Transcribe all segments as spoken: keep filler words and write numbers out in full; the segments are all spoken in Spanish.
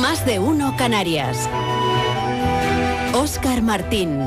Más de uno Canarias. Óscar Martín.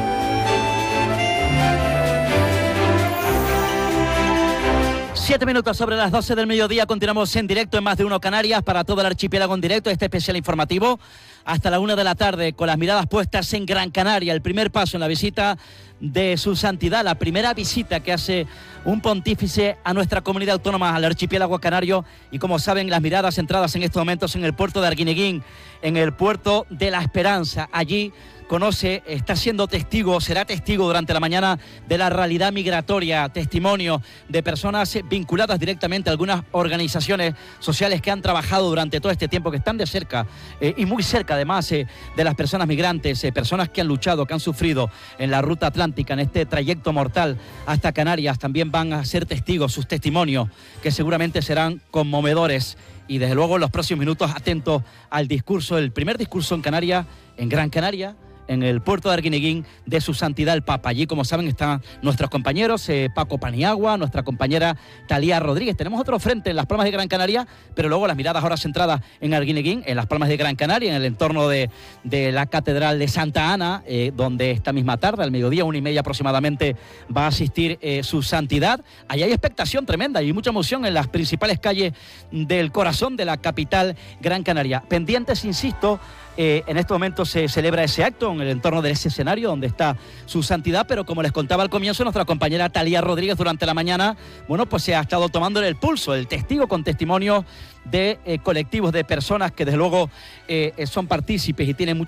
Siete minutos sobre las doce del mediodía, continuamos en directo en Más de Uno Canarias para todo el archipiélago en directo, este especial informativo hasta la una de la tarde con las miradas puestas en Gran Canaria, el primer paso en la visita de su santidad, la primera visita que hace un pontífice a nuestra comunidad autónoma, al archipiélago canario, y como saben, las miradas centradas en estos momentos en el puerto de Arguineguín, en el puerto de la Esperanza. Allí conoce, está siendo testigo, será testigo durante la mañana de la realidad migratoria, testimonio de personas vinculadas directamente a algunas organizaciones sociales que han trabajado durante todo este tiempo, que están de cerca eh, y muy cerca además eh, de las personas migrantes, eh, personas que han luchado, que han sufrido en la ruta atlántica, en este trayecto mortal hasta Canarias. También van a ser testigos, sus testimonios, que seguramente serán conmovedores. Y desde luego en los próximos minutos atentos al discurso, el primer discurso en Canarias, en Gran Canaria, en el puerto de Arguineguín, de su santidad el Papa. Allí, como saben, están nuestros compañeros, eh, Paco Paniagua, nuestra compañera Talía Rodríguez. Tenemos otro frente en Las Palmas de Gran Canaria, pero luego las miradas ahora centradas en Arguineguín, en Las Palmas de Gran Canaria, en el entorno de, de la Catedral de Santa Ana, eh, donde esta misma tarde, al mediodía, una y media aproximadamente, va a asistir eh, su santidad. Allí hay expectación tremenda y mucha emoción en las principales calles del corazón de la capital Gran Canaria. Pendientes, insisto, Eh, en este momento se celebra ese acto en el entorno de ese escenario donde está su santidad, pero como les contaba al comienzo, nuestra compañera Talía Rodríguez durante la mañana, bueno, pues se ha estado tomándole el pulso, el testigo con testimonio de eh, colectivos, de personas que desde luego eh, son partícipes y tienen mucho